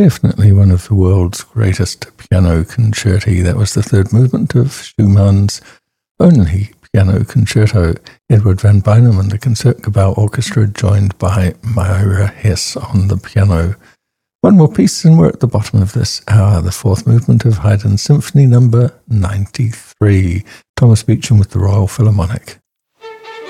Definitely one of the world's greatest piano concerti. That was the third movement of Schumann's only piano concerto. Edward van Beinum and the Concertgebouw Orchestra, joined by Myra Hess on the piano. One more piece and we're at the bottom of this hour, the fourth movement of Haydn's Symphony number 93. Thomas Beecham with the Royal Philharmonic.